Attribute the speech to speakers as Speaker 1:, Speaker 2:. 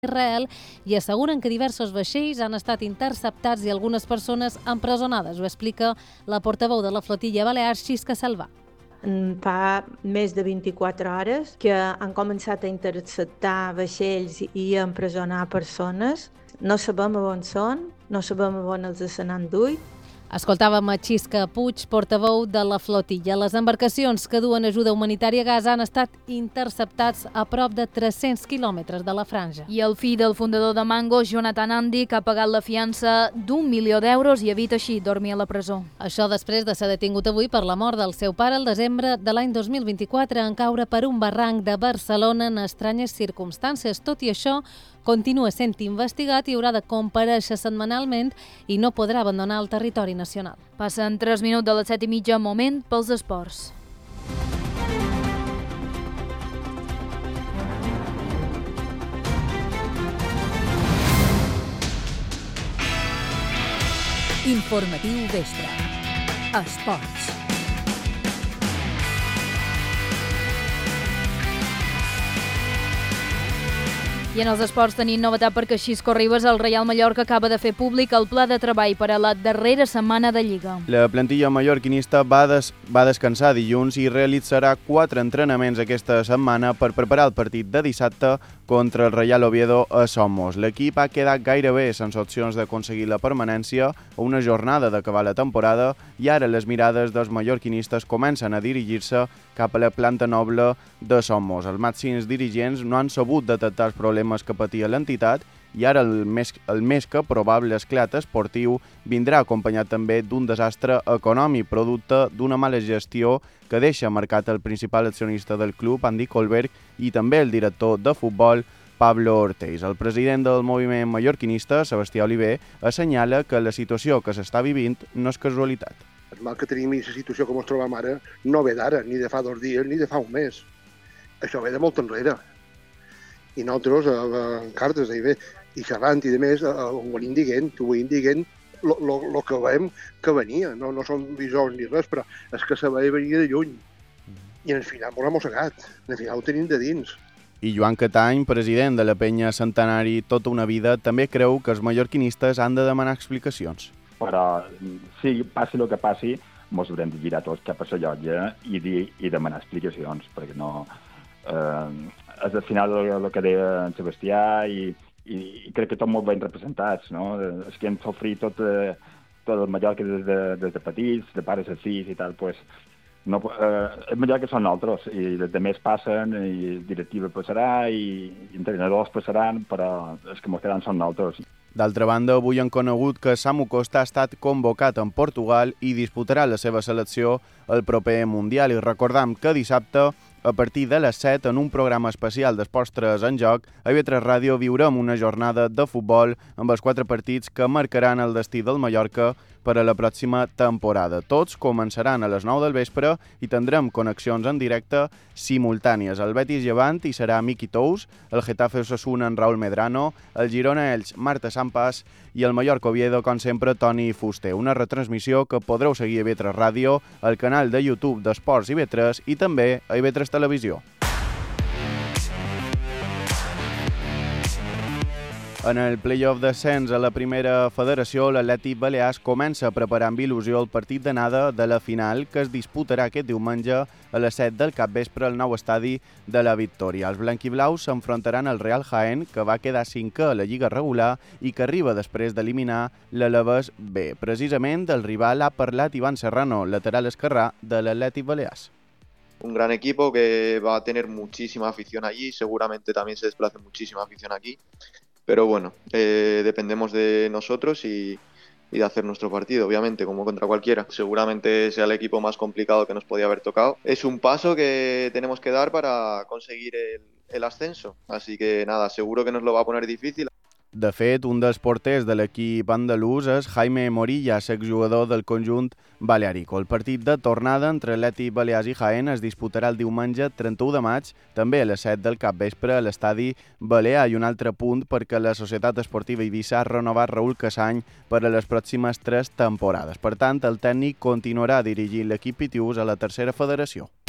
Speaker 1: Israel i asseguren que diversos vaixells han estat interceptats i algunes persones empresonades. Ho explica la portaveu de la flotilla balear, Xisca Salvà.
Speaker 2: Fa més de 24 hores que han començat a interceptar vaixells i a empresonar persones. No sabem on són, no sabem on els n'han duit.
Speaker 1: Escoltàvem a Xisca Puig, portaveu de la flotilla. Les embarcacions que duen ajuda humanitària a Gaza han estat interceptats a prop de 300 quilòmetres de la franja.
Speaker 3: I el fill del fundador de Mango, Jonathan Andic, ha pagat la fiança d'1.000.000 € i evita així dormir a la presó.
Speaker 1: Això després de ser detingut avui per la mort del seu pare el desembre de l'any 2024 en caure per un barranc de Barcelona en estranyes circumstàncies. Tot i això, continua sent investigat i haurà de comparèixer setmanalment i no podrà abandonar el territori nacional.
Speaker 3: Passen 3 minuts de les 7:30, moment pels esports.
Speaker 4: Informatiu Vespre. Esports.
Speaker 3: I en els esports tenim novetat perquè Xisco Ribas, el Reial Mallorca, acaba de fer públic el pla de treball per a la darrera setmana de Lliga.
Speaker 5: La plantilla mallorquinista va descansar dilluns i realitzarà 4 entrenaments aquesta setmana per preparar el partit de dissabte contra el Real Oviedo a Somos. L'equip ha quedat gairebé sense opcions d'aconseguir la permanència a una jornada d'acabar la temporada i ara les mirades dels mallorquinistes comencen a dirigir-se cap a la planta noble de Somos. Els màxims dirigents no han sabut detectar els problemes que patia l'entitat i ara el més que probable esclat esportiu vindrà acompanyat també d'un desastre econòmic, producte d'una mala gestió que deixa marcat el principal accionista del club, Andy Colberg, i també el director de futbol, Pablo Ortiz. El president del moviment mallorquinista, Sebastià Oliver, assenyala que la situació que s'està vivint no és casualitat.
Speaker 6: El mal que tenim i la situació com ens trobem ara no ve d'ara, ni de fa 2 dies, ni de fa un mes. Això ve de molt enrere. I nosaltres, en cartes, i xerrant i de més, ho venim dient el que veiem que venia. No són visors ni res, però és que se veia venir de lluny. I al final ens hem mossegat, al final ho tenim de dins.
Speaker 5: I Joan Catany, president de la penya Centenari tota una vida, també creu que els mallorquinistes han de demanar explicacions.
Speaker 7: Però, si passi el que passi, ens haurem de girar tots cap a la llotja i demanar explicacions, perquè no... És al final el que deia en Sebastià i crec que tot molt ben representats, no? És que hem sofrit tot el Mallorca des de petits, de pares a fills i tal, doncs el Mallorca són nosaltres, i els altres passen, i directiva passarà, i entrenadors passaran, però els que ens quedaran són nosaltres.
Speaker 5: D'altra banda, avui han conegut que Samu Costa ha estat convocat en Portugal i disputarà la seva selecció al proper Mundial. I recordam que dissabte, a partir de les 7, en un programa especial d'Esports 3 en joc, a IB3 Ràdio viurem una jornada de futbol amb els 4 partits que marcaran el destí del Mallorca per a la pròxima temporada. Tots començaran a les 9 del vespre i tindrem connexions en directe simultànies. El Betis Llevant hi serà Miqui Tous, el Getafe Osasuna en Raúl Medrano, el Girona Elx Marta Sampas i el Mallorca Oviedo, com sempre, Toni Fuster. Una retransmissió que podreu seguir a IB3 Ràdio, al canal de YouTube d'Esports IB3 i també a IB3 Televisió. En el play-off d'ascens a la primera federació, l'Atlètic Balears comença a preparar amb il·lusió el partit d'anada de la final que es disputarà aquest diumenge a les 7 del capvespre al nou estadi de la Victòria. Els blanquiblaus s'enfrontaran al Real Jaén, que va quedar 5è a la Lliga regular i que arriba després d'eliminar l'Alavés B. Precisament del rival ha parlat Iván Serrano, lateral esquerrà de l'Atlètic Balears.
Speaker 8: Un gran equipo que va a tener muchísima afición allí, seguramente también se desplace muchísima afición aquí. Pero bueno, dependemos de nosotros y de hacer nuestro partido, obviamente, como contra cualquiera. Seguramente sea el equipo más complicado que nos podía haber tocado. Es un paso que tenemos que dar para conseguir el ascenso. Así que nada, seguro que nos lo va a poner difícil.
Speaker 5: De fet, un dels porters de l'equip andalús és Jaime Morillas, exjugador del conjunt balearico. El partit de tornada entre Atlètic Balears i Jaén es disputarà el diumenge 31 de maig, també a les 7 del capvespre a l'estadi Balear. I un altre punt perquè la Societat Esportiva Eivissa ha renovat Raúl Casany per a les pròximes 3 temporades. Per tant, el tècnic continuarà dirigint l'equip pitiús a la tercera federació.